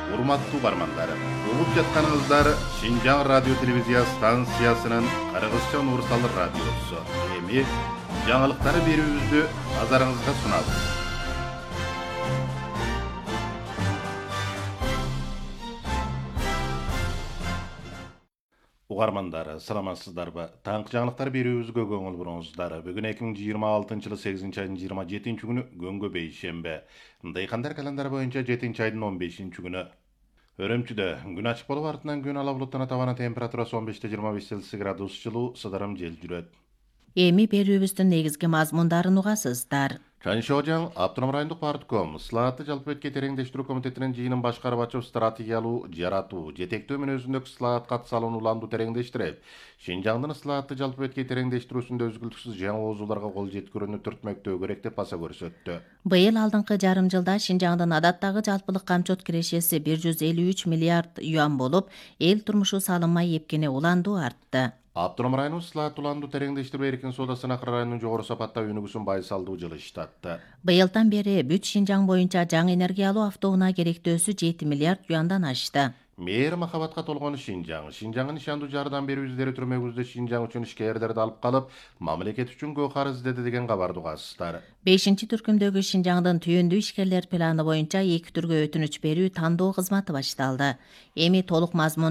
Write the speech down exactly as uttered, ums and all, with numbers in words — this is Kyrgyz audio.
Урматтуу угармандар, угуп жатканыңыздар Шинжаң радио телевизия станциясынын Кыргызча универсал радиосу. Эми жаңылыктары берүүбүздү назарыңызга сунабыз. Угармандар, саламатсыздарбы? Таңкы жаңылыктар берүүбүзгө көңүл буруңуздар. Бүгүн эки миң жыйырма алтынчы жылы сегизинчи айдын жыйырма жетинчи күнү Гөңгө бейшембе. Дыйкандар календары боюнча жетинчи айдын он бешинчи күнү. Өрөмчүдө күн ачык болуп артынан күн ала булуттана табана температурасы он беште жыйырма беш Цельсий градус жылуу, сыдырым жел жүрөт. Эми берүүбүздүн негизги мазмундарын угасыздар. Чаншожаң Автоном райондук партком Слаатты жалпы бетке тереңдештирүү комитетинин жыйынын башкарып ачып стратегиялуу жаратуу, жетектөө мүнөзүндөгү Слаат катысалууну уланду тереңдештирип, Шинжаңдын Слаатты жалпы бетке тереңдештирүүсүндө өзгүлтүксүз жаңы оозуларга кол жеткирүүнү түртмөктөө керек деп баса көрсөттү. Быйыл алдыңкы жарым жылда Шинжаңдын адаттагы жалпылык камчот кирешеси бир жүз элүү үч миллиард юан болуп, эл турмушу салынмай эпкене уланду артты. Автоном районун Слаат уланду тереңдештирүү эркин соодасы Акыр районунун жогору сапаттагы өнүгүүсүн байсалдуу жылыштатты. Быйылдан бери бүт Шинжаң боюнча жаңы энергиялуу автоунаа керектөөсү жети миллиард юандан ашты. Мээр махабатка толгон Шинжаң. Шинжаңдын ишандуу жардам берүү издери түрмөгүздө Шинжаң үчүн ишкерлерди алып калып, мамлекет үчүн көкар издеди деген кабарды угасыздар. бешинчи түркүмдөгү Шинжаңдын түйүндүү ишкерлер планы боюнча эки түргө өтүнүч берүү тандоо кызматы башталды. Эми толук мазмун